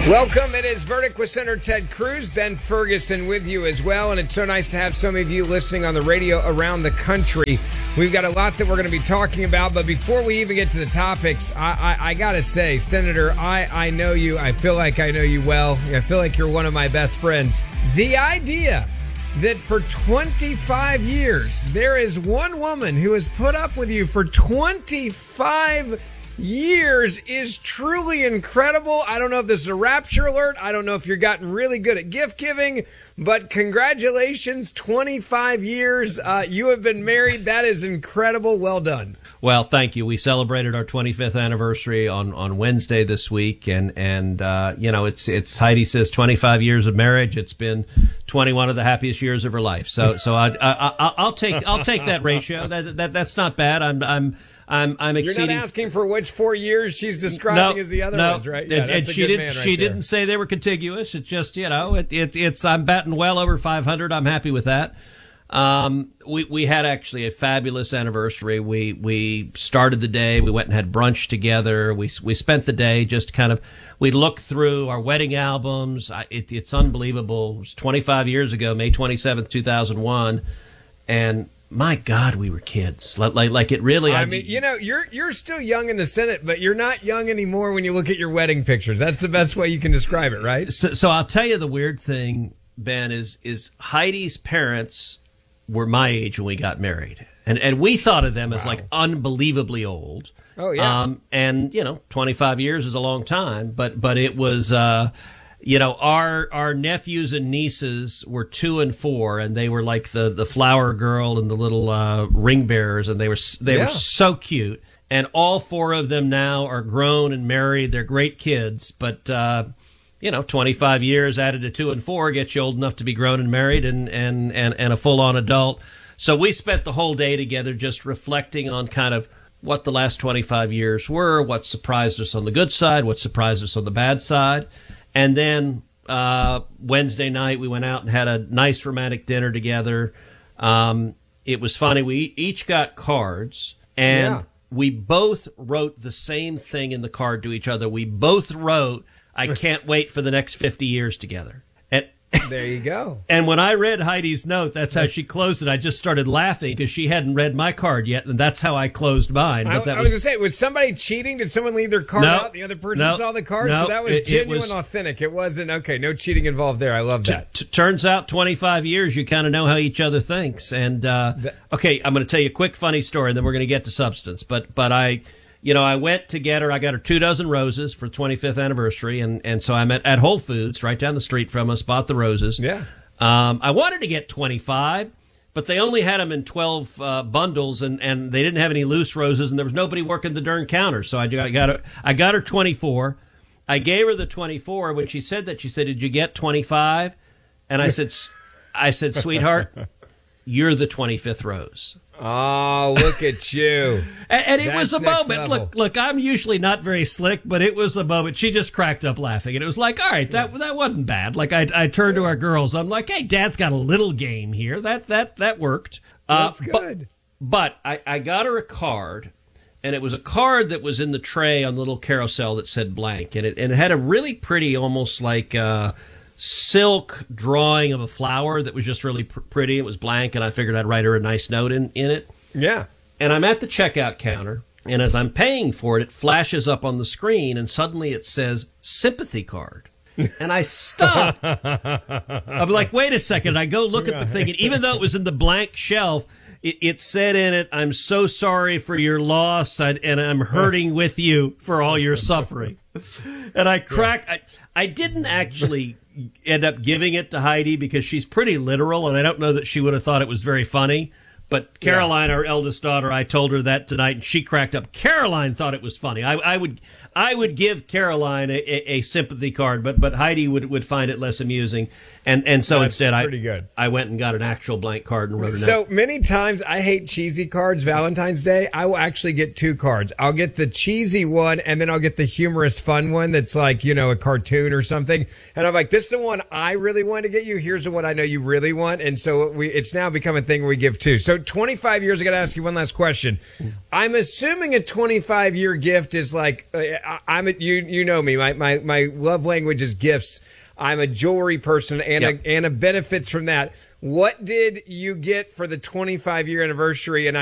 Welcome. It is Verdict with Senator Ted Cruz. Ben Ferguson with you as well. And it's so nice to have so many of you listening on the radio around the country. We've got a lot that we're going to be talking about. But before we even get to the topics, I got to say, Senator, I know you. I feel like I know you well. I feel like you're one of my best friends. The idea that for 25 years, there is one woman who has put up with you for 25 years is truly incredible. I don't know if this is a rapture alert. I don't know if you're gotten really good at gift giving, but congratulations, 25 years. You have been married. That is incredible. Well done. Well, thank you. We celebrated our 25th anniversary on Wednesday this week, and you know, it's Heidi says 25 years of marriage. It's been 21 of the happiest years of her life. So I'll take that ratio. That's not bad. I'm exceeding. You're not asking for which 4 years she's describing as the other ones, right? Yeah, and she didn't say they were contiguous. It's just, you know, it's I'm batting well over 500. I'm happy with that. We had actually a fabulous anniversary. We started the day. We went and had brunch together. We spent the day just kind of, we looked through our wedding albums. It's unbelievable. It was 25 years ago, May 27th, 2001. And my God, we were kids. Like it really. I mean, you know, you're still young in the Senate, but you're not young anymore when you look at your wedding pictures. That's the best way you can describe it, right? So I'll tell you the weird thing, Ben, is Heidi's parents were my age when we got married, and we thought of them as like unbelievably old. Oh yeah. And you know, 25 years is a long time, but it was. You know, our nephews and nieces were 2 and 4, and they were like the flower girl and the little ring bearers, and they were so cute. And all 4 of them now are grown and married. They're great kids, but you know, 25 years added to 2 and 4 gets you old enough to be grown and married and a full-on adult. So we spent the whole day together just reflecting on kind of what the last 25 years were, what surprised us on the good side, what surprised us on the bad side. And then Wednesday night, we went out and had a nice romantic dinner together. It was funny. We each got cards, and we both wrote the same thing in the card to each other. We both wrote, "I can't wait for the next 50 years together." And there you go. And when I read Heidi's note, that's how she closed it. I just started laughing because she hadn't read my card yet, and that's how I closed mine. But I was going to say, was somebody cheating? Did someone leave their card out? The other person saw the card? So that was genuine, authentic. It wasn't, okay, no cheating involved there. I love that. Turns out 25 years, you kind of know how each other thinks. And, okay, I'm going to tell you a quick funny story, and then we're going to get to substance. But I went to get her. I got her 2 dozen roses for 25th anniversary, and so I'm at Whole Foods right down the street from us. Bought the roses. Yeah. I wanted to get 25, but they only had them in 12 bundles, and they didn't have any loose roses, and there was nobody working the darn counter. So I got her 24. I gave her the 24. When she said that, she said, "Did you get 25?" And I said, "Sweetheart, you're the 25th rose." Oh, look at you. and it was a moment. Look, I'm usually not very slick, but it was a moment. She just cracked up laughing. And it was like, all right, that wasn't bad. Like I turned to our girls. I'm like, hey, Dad's got a little game here. That worked. That's good. But I got her a card, and it was a card that was in the tray on the little carousel that said blank. And it had a really pretty, almost like silk drawing of a flower that was just really pretty. It was blank, and I figured I'd write her a nice note in it. Yeah. And I'm at the checkout counter, and as I'm paying for it, it flashes up on the screen, and suddenly it says sympathy card. And I stop. I'm like, wait a second. I go look at the thing, and even though it was in the blank shelf, it said in it, "I'm so sorry for your loss, and I'm hurting with you for all your suffering." And I cracked. I didn't actually end up giving it to Heidi because she's pretty literal, and I don't know that she would have thought it was very funny. But Caroline, our eldest daughter, I told her that tonight, and she cracked up. Caroline thought it was funny. I would give Caroline a sympathy card, but Heidi would find it less amusing. And so instead, I went and got an actual blank card and wrote it out. So many times, I hate cheesy cards. Valentine's Day, I will actually get 2 cards. I'll get the cheesy one, and then I'll get the humorous, fun one that's like, you know, a cartoon or something. And I'm like, this is the one I really want to get you. Here's the one I know you really want. And so it's now become a thing where we give 2. So So 25 years, I got to ask you one last question. I'm assuming a 25-year gift is like, you know me, my love language is gifts. I'm a jewelry person. Anna benefits from that. What did you get for the 25-year anniversary? And